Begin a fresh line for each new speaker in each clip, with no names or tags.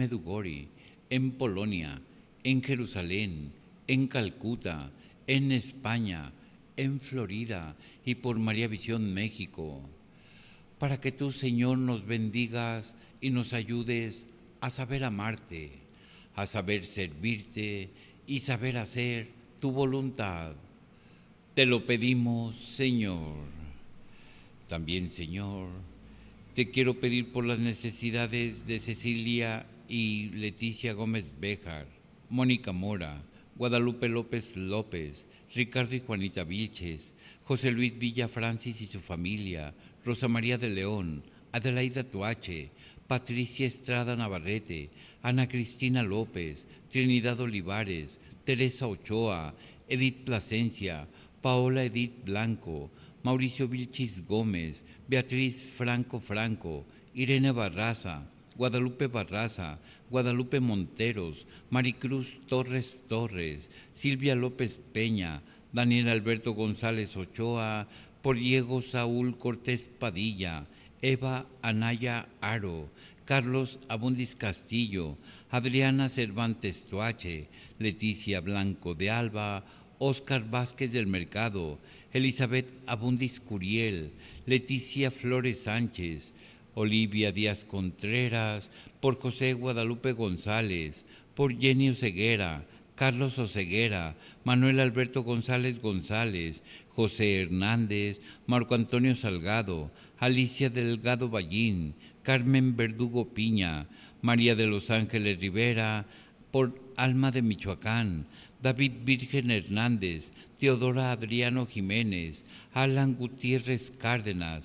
Medugori, en Polonia, en Jerusalén, en Calcuta, en España, en Florida y por María Visión México, para que tú, Señor, nos bendigas y nos ayudes a saber amarte, a saber servirte y saber hacer tu voluntad. Te lo pedimos, Señor. También, Señor, te quiero pedir por las necesidades de Cecilia y Leticia Gómez Béjar, Mónica Mora, Guadalupe López López, Ricardo y Juanita Vilches, José Luis Villa Francis y su familia, Rosa María de León, Adelaida Tuache, Patricia Estrada Navarrete, Ana Cristina López, Trinidad Olivares, Teresa Ochoa, Edith Plasencia, Paola Edith Blanco, Mauricio Vilchis Gómez, Beatriz Franco Franco, Irene Barraza, Guadalupe Barraza, Guadalupe Monteros, Maricruz Torres Torres, Silvia López Peña, Daniel Alberto González Ochoa, por Diego Saúl Cortés Padilla, Eva Anaya Aro, Carlos Abundis Castillo, Adriana Cervantes Tuache, Leticia Blanco de Alba, Óscar Vázquez del Mercado, Elizabeth Abundis Curiel, Leticia Flores Sánchez, Olivia Díaz Contreras, por José Guadalupe González, por Jenny Oseguera, Carlos Oseguera, Manuel Alberto González González, José Hernández, Marco Antonio Salgado, Alicia Delgado Ballín, Carmen Verdugo Piña, María de los Ángeles Rivera, por Alma de Michoacán, David Virgen Hernández, Teodora Adriano Jiménez, Alan Gutiérrez Cárdenas,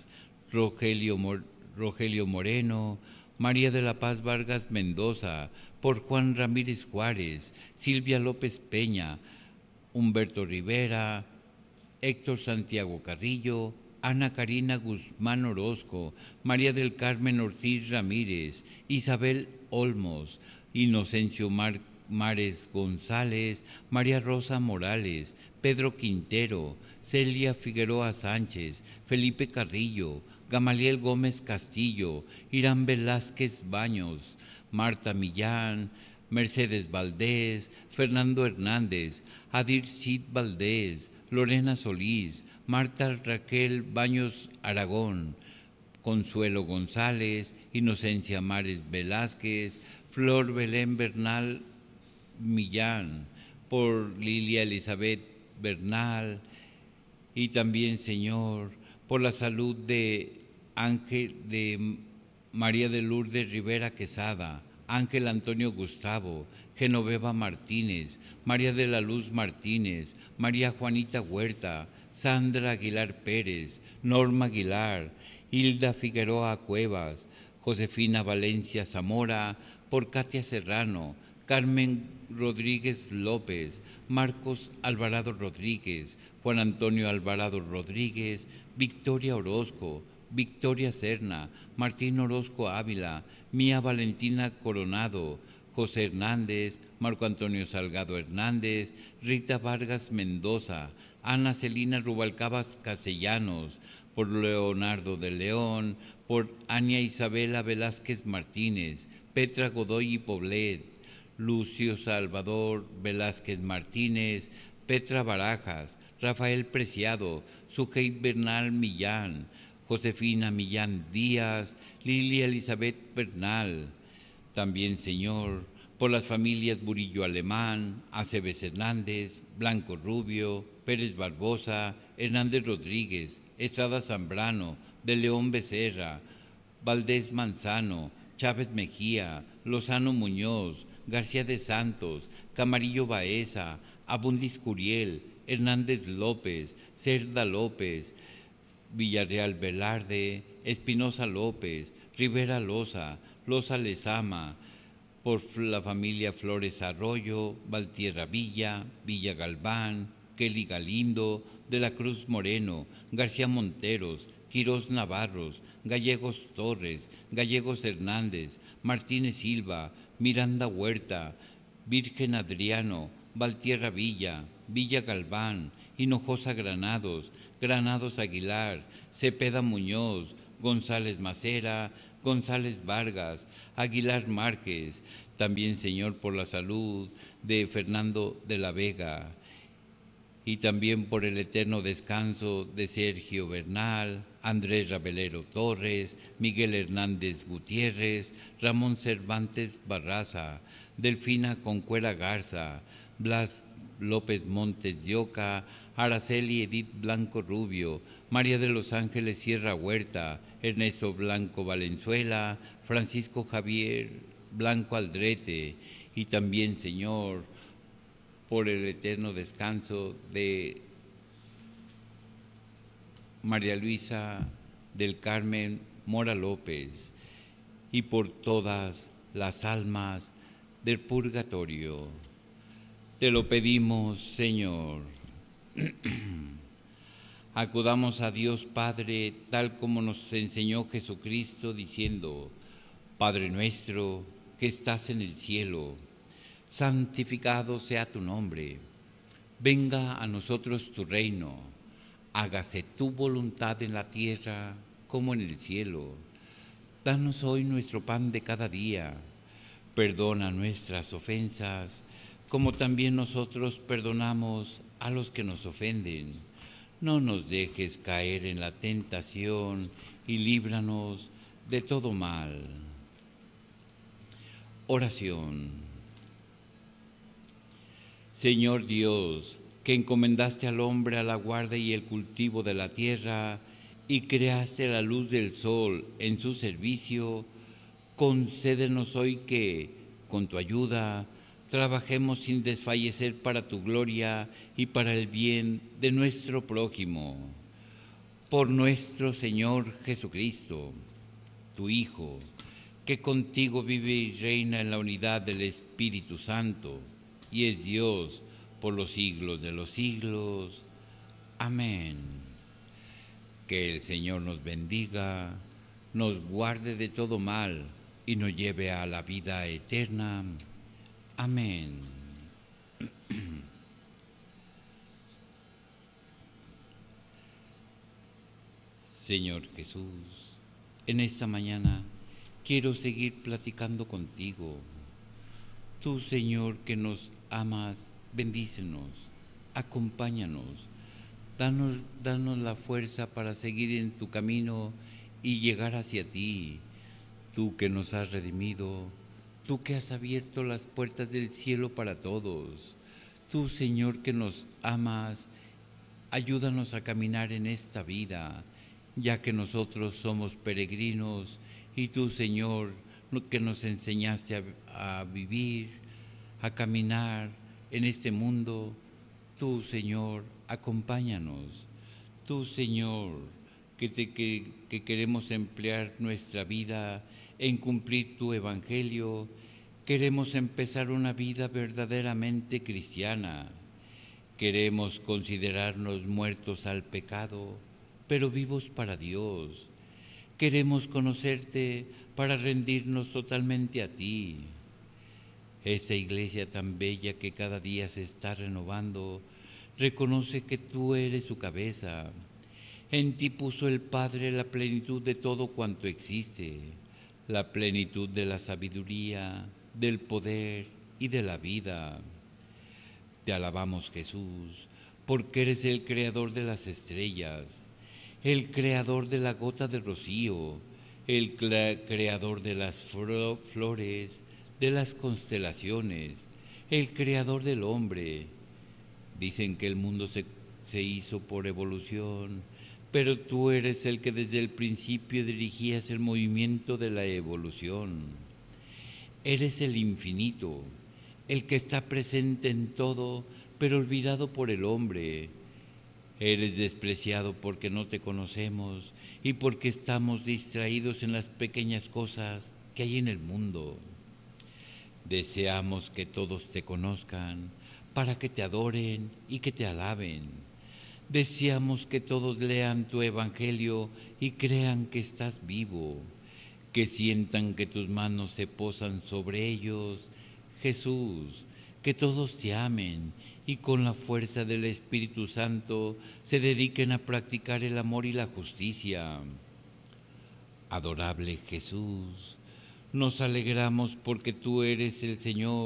Rogelio Moreno, María de la Paz Vargas Mendoza, por Juan Ramírez Juárez, Silvia López Peña, Humberto Rivera, Héctor Santiago Carrillo, Ana Karina Guzmán Orozco, María del Carmen Ortiz Ramírez, Isabel Olmos, Inocencio Mares González, María Rosa Morales, Pedro Quintero, Celia Figueroa Sánchez, Felipe Carrillo, Gamaliel Gómez Castillo, Irán Velázquez Baños, Marta Millán, Mercedes Valdés, Fernando Hernández, Adir Cid Valdés, Lorena Solís, Marta Raquel Baños Aragón, Consuelo González, Inocencia Mares Velázquez, Flor Belén Bernal Millán, por Lilia Elizabeth Bernal, y también, Señor, por la salud de María de Lourdes Rivera Quesada, Ángel Antonio Gustavo, Genoveva Martínez, María de la Luz Martínez, María Juanita Huerta, Sandra Aguilar Pérez, Norma Aguilar, Hilda Figueroa Cuevas, Josefina Valencia Zamora, por Katia Serrano, Carmen Rodríguez López, Marcos Alvarado Rodríguez, Juan Antonio Alvarado Rodríguez, Victoria Orozco, Victoria Serna, Martín Orozco Ávila, Mía Valentina Coronado, José Hernández, Marco Antonio Salgado Hernández, Rita Vargas Mendoza, Ana Celina Rubalcabas Castellanos, por Leonardo de León, por Ania Isabela Velázquez Martínez, Petra Godoy y Poblet, Lucio Salvador Velázquez Martínez, Petra Barajas, Rafael Preciado, Sujei Bernal Millán, Josefina Millán Díaz, Lilia Elizabeth Bernal. También, Señor, por las familias Burillo Alemán, Aceves Hernández, Blanco Rubio, Pérez Barbosa, Hernández Rodríguez, Estrada Zambrano, de León Becerra, Valdés Manzano, Chávez Mejía, Lozano Muñoz, García de Santos, Camarillo Baeza, Abundis Curiel, Hernández López, Cerda López, Villarreal Velarde, Espinosa López, Rivera Loza, Loza Lezama, por la familia Flores Arroyo, Valtierra Villa, Villa Galván, Kelly Galindo, de la Cruz Moreno, García Monteros, Quirós Navarros, Gallegos Torres, Gallegos Hernández, Martínez Silva, Miranda Huerta, Virgen Adriano, Valtierra Villa, Villa Galván, Hinojosa Granados, Granados Aguilar, Cepeda Muñoz, González Macera, González Vargas, Aguilar Márquez, también, Señor, por la salud de Fernando de la Vega, y también por el eterno descanso de Sergio Bernal, Andrés Rabelero Torres, Miguel Hernández Gutiérrez, Ramón Cervantes Barraza, Delfina Concuera Garza, Blas López Montes de Oca, Araceli Edith Blanco Rubio, María de los Ángeles Sierra Huerta, Ernesto Blanco Valenzuela, Francisco Javier Blanco Aldrete, y también, Señor, por el eterno descanso de María Luisa del Carmen Mora López, y por todas las almas del purgatorio. Te lo pedimos, Señor. Acudamos a Dios Padre, tal como nos enseñó Jesucristo, diciendo: Padre nuestro que estás en el cielo, santificado sea tu nombre. Venga a nosotros tu reino. Hágase tu voluntad en la tierra como en el cielo. Danos hoy nuestro pan de cada día. Perdona nuestras ofensas, como también nosotros perdonamos a los que nos ofenden. No nos dejes caer en la tentación y líbranos de todo mal. Oración. Señor Dios, que encomendaste al hombre a la guarda y el cultivo de la tierra y creaste la luz del sol en su servicio, concédenos hoy que, con tu ayuda, trabajemos sin desfallecer para tu gloria y para el bien de nuestro prójimo. Por nuestro Señor Jesucristo, tu Hijo, que contigo vive y reina en la unidad del Espíritu Santo, y es Dios por los siglos de los siglos. Amén. Que el Señor nos bendiga, nos guarde de todo mal y nos lleve a la vida eterna. Amén. Señor Jesús, en esta mañana quiero seguir platicando contigo. Tú, Señor, que nos amas, bendícenos, acompáñanos, danos la fuerza para seguir en tu camino y llegar hacia ti. Tú que nos has redimido, tú que has abierto las puertas del cielo para todos. Tú, Señor, que nos amas, ayúdanos a caminar en esta vida, ya que nosotros somos peregrinos, y tú, Señor, que nos enseñaste a vivir, a caminar en este mundo. Tú, Señor, acompáñanos. Tú, Señor, que queremos emplear nuestra vida en cumplir tu evangelio, queremos empezar una vida verdaderamente cristiana. Queremos considerarnos muertos al pecado, pero vivos para Dios. Queremos conocerte para rendirnos totalmente a ti. Esta iglesia tan bella que cada día se está renovando, reconoce que tú eres su cabeza. En ti puso el Padre la plenitud de todo cuanto existe, la plenitud de la sabiduría, del poder y de la vida. Te alabamos, Jesús, porque eres el creador de las estrellas, el creador de la gota de rocío, el creador de las flores, de las constelaciones, el creador del hombre. Dicen que el mundo se hizo por evolución, pero tú eres el que desde el principio dirigías el movimiento de la evolución. Eres el infinito, el que está presente en todo, pero olvidado por el hombre. Eres despreciado porque no te conocemos y porque estamos distraídos en las pequeñas cosas que hay en el mundo. Deseamos que todos te conozcan para que te adoren y que te alaben. Deseamos que todos lean tu evangelio y crean que estás vivo, que sientan que tus manos se posan sobre ellos. Jesús, que todos te amen y con la fuerza del Espíritu Santo se dediquen a practicar el amor y la justicia. Adorable Jesús, nos alegramos porque tú eres el Señor